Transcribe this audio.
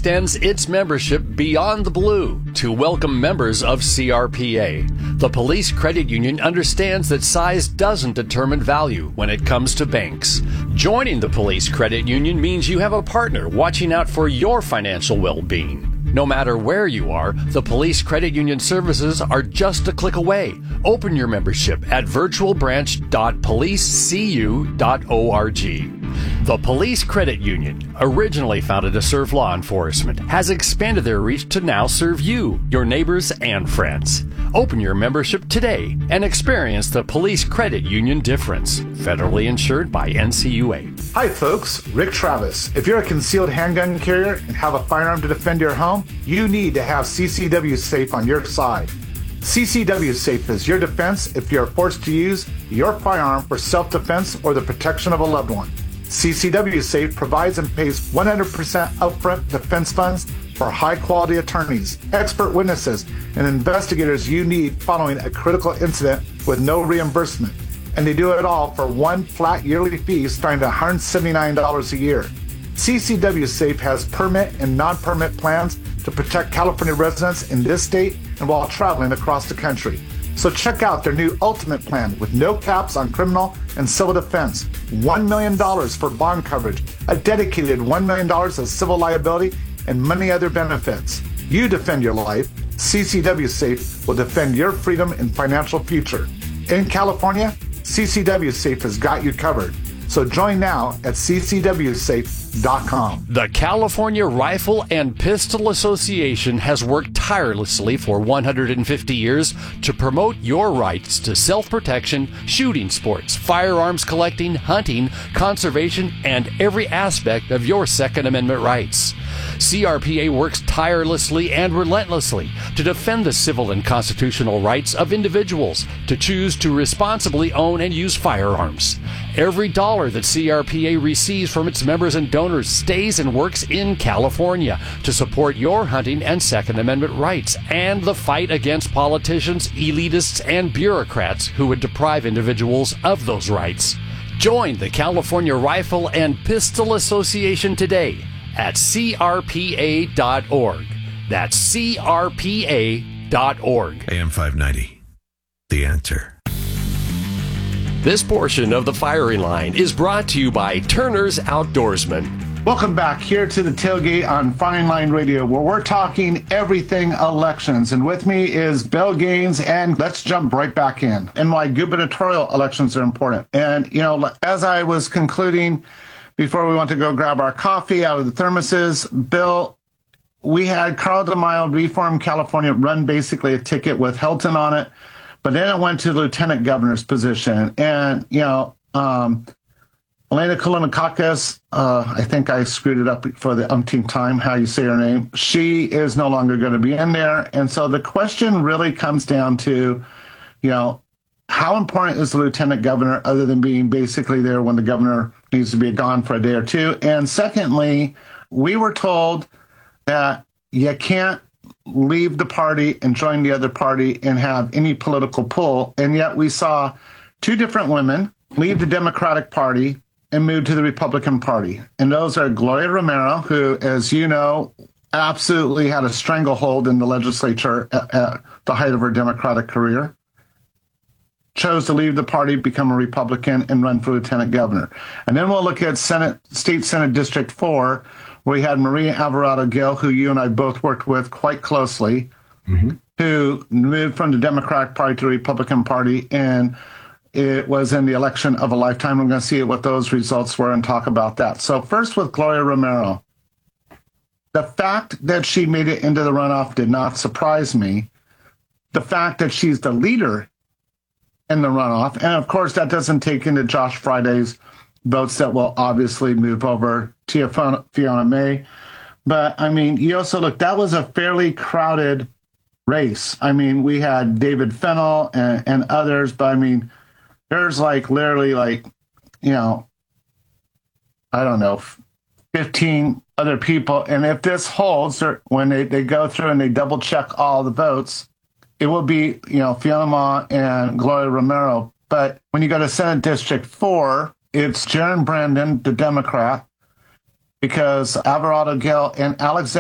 extends its membership beyond the blue to welcome members of CRPA. The Police Credit Union understands that size doesn't determine value when it comes to banks. Joining the Police Credit Union means you have a partner watching out for your financial well-being. No matter where you are, the Police Credit Union services are just a click away. Open your membership at virtualbranch.policecu.org. The Police Credit Union, originally founded to serve law enforcement, has expanded their reach to now serve you, your neighbors, and friends. Open your membership today and experience the Police Credit Union difference. Federally insured by NCUA. Hi folks, Rick Travis. If you're a concealed handgun carrier and have a firearm to defend your home, you need to have CCW Safe on your side. CCW Safe is your defense if you're forced to use your firearm for self-defense or the protection of a loved one. CCW Safe provides and pays 100% upfront defense funds for high-quality attorneys, expert witnesses, and investigators you need following a critical incident with no reimbursement. And they do it all for one flat yearly fee starting at $179 a year. CCW Safe has permit and non-permit plans to protect California residents in this state and while traveling across the country. So check out their new Ultimate Plan with no caps on criminal and civil defense, $1 million for bond coverage, a dedicated $1 million of civil liability, and many other benefits. You defend your life. CCW Safe will defend your freedom and financial future. In California, CCW Safe has got you covered. So join now at ccwsafe.com. The California Rifle and Pistol Association has worked tirelessly for 150 years to promote your rights to self-protection, shooting sports, firearms collecting, hunting, conservation, and every aspect of your Second Amendment rights. CRPA works tirelessly and relentlessly to defend the civil and constitutional rights of individuals to choose to responsibly own and use firearms. Every dollar that CRPA receives from its members and donors stays and works in California to support your hunting and Second Amendment rights and the fight against politicians, elitists, and bureaucrats who would deprive individuals of those rights. Join the California Rifle and Pistol Association today at crpa.org. That's crpa.org. AM 590. The Answer. This portion of the firing line is brought to you by Turner's Outdoorsman. Welcome back here to the tailgate on Firing Line Radio, where we're talking everything elections. And with me is Bill Gaines, and let's jump right back in. And why gubernatorial elections are important. And, you know, as I was concluding before we went to go grab our coffee out of the thermoses, Bill, we had Carl DeMaio, Reform California, run basically a ticket with Hilton on it, but then it went to the lieutenant governor's position. And, you know, Elena Koulimakakis, I think I screwed it up for the umpteenth time, how you say her name. She is no longer going to be in there. And so the question really comes down to, you know, how important is the lieutenant governor other than being basically there when the governor needs to be gone for a day or two? And secondly, we were told that you can't leave the party and join the other party and have any political pull. And yet we saw two different women leave the Democratic Party and move to the Republican Party. And those are Gloria Romero, who, as you know, absolutely had a stranglehold in the legislature at the height of her Democratic career, chose to leave the party, become a Republican, and run for lieutenant governor. And then we'll look at State Senate District 4, where we had Maria Alvarado-Gil, who you and I both worked with quite closely, who moved from the Democratic Party to the Republican Party, and it was in the election of a lifetime. We're going to see what those results were and talk about that. So first with Gloria Romero. The fact that she made it into the runoff did not surprise me. The fact that she's the leader in the runoff, and of course that doesn't take into Josh Friday's votes that will obviously move over to Fiona May. But I mean, you also look, that was a fairly crowded race. I mean, we had David Fennell and others, but I mean, there's like literally like, you know, I don't know, 15 other people. And if this holds, when they go through and they double check all the votes, it will be, you know, Fiona Ma and Gloria Romero. But when you go to Senate District 4, it's Jaron Brandon, the Democrat, because Alvarado-Gil and Alexander